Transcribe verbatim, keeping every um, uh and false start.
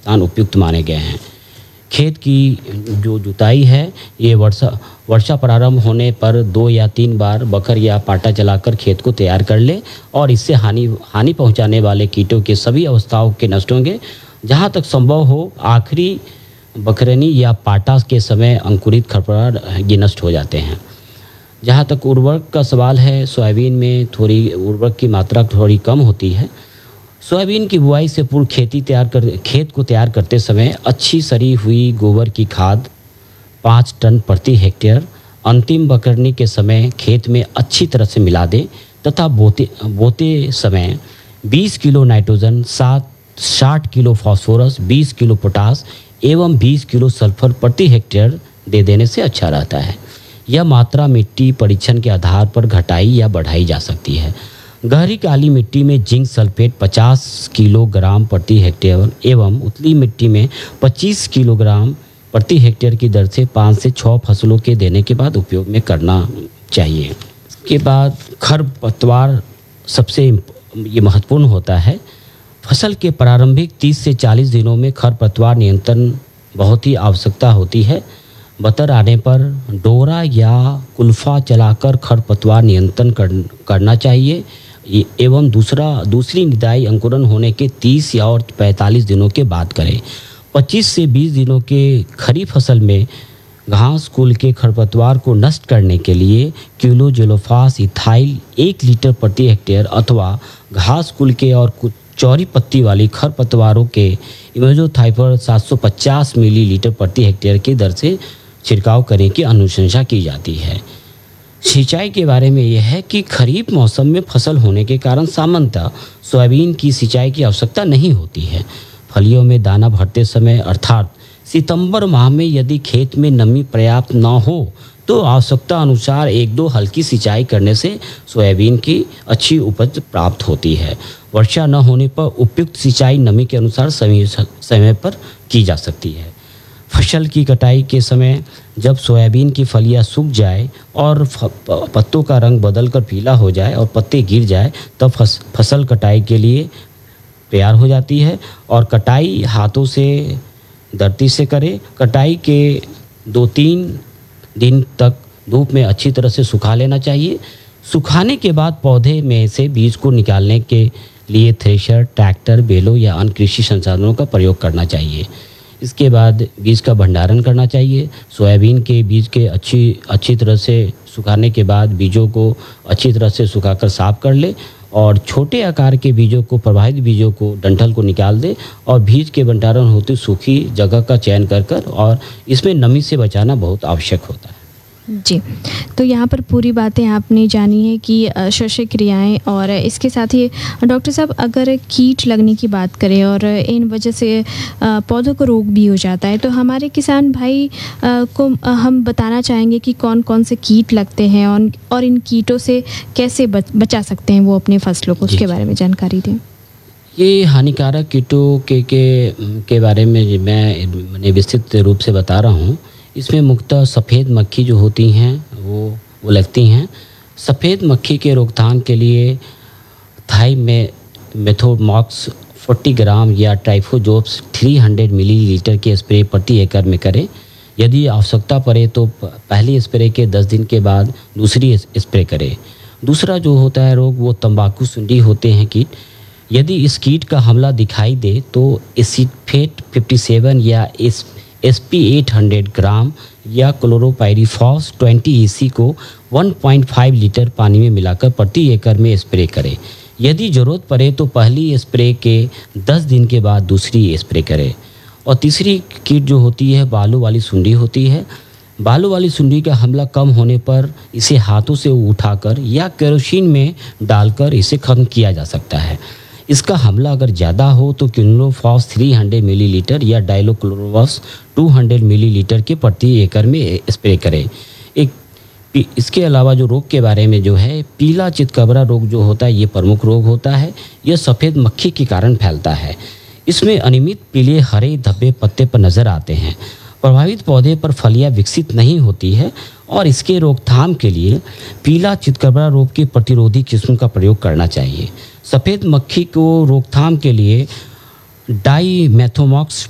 स्थान उपयुक्त माने गए हैं। खेत की जो जुताई है ये वर्षा वर्षा प्रारंभ होने पर दो या तीन बार बखर या पाटा चलाकर खेत को तैयार कर ले और इससे हानि हानि पहुंचाने वाले कीटों के सभी अवस्थाओं के नष्ट होंगे। जहां तक संभव हो आखिरी बखरनी या पाटा के समय अंकुरित खरपतवार ये नष्ट हो जाते हैं। जहाँ तक उर्वरक का सवाल है, सोयाबीन में थोड़ी उर्वरक की मात्रा थोड़ी कम होती है। सोयाबीन की बुआई से पूर्व खेती तैयार कर खेत को तैयार करते समय अच्छी सड़ी हुई गोबर की खाद पाँच टन प्रति हेक्टेयर अंतिम बखरनी के समय खेत में अच्छी तरह से मिला दें तथा बोते बोते समय बीस किलो नाइट्रोजन, सात साठ किलो फास्फोरस, बीस किलो पोटास एवं बीस किलो सल्फर प्रति हेक्टेयर दे देने से अच्छा रहता है। यह मात्रा मिट्टी परीक्षण के आधार पर घटाई या बढ़ाई जा सकती है। गहरी काली मिट्टी में जिंक सल्फेट पचास किलोग्राम प्रति हेक्टेयर एवं उतली मिट्टी में पच्चीस किलोग्राम प्रति हेक्टेयर की दर से पाँच से छः फसलों के देने के बाद उपयोग में करना चाहिए। इसके बाद खरपतवार सबसे ये महत्वपूर्ण होता है। फसल के प्रारंभिक तीस से चालीस दिनों में खरपतवार नियंत्रण बहुत ही आवश्यकता होती है। बतर आने पर डोरा या कुल्फा चलाकर खरपतवार नियंत्रण कर, करना चाहिए एवं दूसरा दूसरी निदाई अंकुरन होने के तीस या और पैंतालीस दिनों के बाद करें। पच्चीस से बीस दिनों के खरीफ फसल में घास कुल के खरपतवार को नष्ट करने के लिए क्लोरोजेलोफास इथाइल एक लीटर प्रति हेक्टेयर अथवा घास कुल के और कुछ चौड़ी पत्ती वाली खरपतवारों के इमेजोथाइपर सात सौ पचास मिलीलीटर प्रति हेक्टेयर की दर से छिड़काव करने की अनुशंसा की जाती है। सिंचाई के बारे में यह है कि खरीफ मौसम में फसल होने के कारण सामान्यतः सोयाबीन की सिंचाई की आवश्यकता नहीं होती है। फलियों में दाना भरते समय अर्थात सितंबर माह में यदि खेत में नमी पर्याप्त न हो तो आवश्यकता अनुसार एक दो हल्की सिंचाई करने से सोयाबीन की अच्छी उपज प्राप्त होती है। वर्षा न होने पर उपयुक्त सिंचाई नमी के अनुसार समय समय पर की जा सकती है। फसल की कटाई के समय जब सोयाबीन की फलियां सूख जाए और पत्तों का रंग बदलकर पीला हो जाए और पत्ते गिर जाए तब फस, फसल कटाई के लिए तैयार हो जाती है। और कटाई हाथों से दर्ती से करें। कटाई के दो तीन दिन तक धूप में अच्छी तरह से सुखा लेना चाहिए। सुखाने के बाद पौधे में से बीज को निकालने के लिए थ्रेशर, ट्रैक्टर, बेलों या अन्य कृषि संसाधनों का प्रयोग करना चाहिए। इसके बाद बीज का भंडारण करना चाहिए। सोयाबीन के बीज के अच्छी अच्छी तरह से सुखाने के बाद बीजों को अच्छी तरह से सुखाकर साफ कर ले और छोटे आकार के बीजों को प्रभावित बीजों को डंठल को निकाल दे और बीज के भंडारण होते सूखी जगह का चयन कर कर और इसमें नमी से बचाना बहुत आवश्यक होता है। जी, तो यहाँ पर पूरी बातें आपने जानी है कि शस्य क्रियाएं और इसके साथ ही डॉक्टर साहब अगर कीट लगने की बात करें और इन वजह से पौधों को रोग भी हो जाता है तो हमारे किसान भाई को हम बताना चाहेंगे कि कौन कौन से कीट लगते हैं और और इन कीटों से कैसे बचा सकते हैं वो अपने फसलों को, उसके बारे में जानकारी दें। ये हानिकारक कीटों के के के बारे में मैं मैंने विस्तृत रूप से बता रहा हूँ। इसमें मुख्यतः सफ़ेद मक्खी जो होती हैं वो वो लगती हैं। सफ़ेद मक्खी के रोकथाम के लिए थाई में मेथोमॉक्स चालीस ग्राम या ट्राइफोजोप्स तीन सौ मिलीलीटर के स्प्रे प्रति एकड़ में करें। यदि आवश्यकता पड़े तो पहली स्प्रे के दस दिन के बाद दूसरी स्प्रे करें। दूसरा जो होता है रोग वो तंबाकू सुंडी होते हैं कीट। यदि इस कीट का हमला दिखाई दे तो एसिफेट सत्तावन या इस एस पी आठ सौ ग्राम या क्लोरोपाइरीफॉस बीस ई सी को एक पॉइंट पाँच लीटर पानी में मिलाकर प्रति एकड़ में स्प्रे करें। यदि ज़रूरत पड़े तो पहली स्प्रे के दस दिन के बाद दूसरी स्प्रे करें। और तीसरी कीट जो होती है बालू वाली सुंडी होती है। बालू वाली सुंडी का हमला कम होने पर इसे हाथों से उठाकर या केरोसिन में डालकर इसे खत्म किया जा सकता है। इसका हमला अगर ज़्यादा हो तो क्लोरोफॉस तीन सौ मिलीलीटर या डाइलोक्लोरोवास दो सौ मिलीलीटर के प्रति एकड़ में स्प्रे करें। एक इसके अलावा जो रोग के बारे में जो है पीला चितकबरा रोग जो होता है ये प्रमुख रोग होता है। यह सफ़ेद मक्खी के कारण फैलता है। इसमें अनियमित पीले हरे धब्बे पत्ते पर नज़र आते हैं। प्रभावित पौधे पर फलियां विकसित नहीं होती है और इसके रोकथाम के लिए पीला चितकबरा रोग की प्रतिरोधी किस्म का प्रयोग करना चाहिए। सफ़ेद मक्खी को रोकथाम के लिए डाईमेथोमॉक्स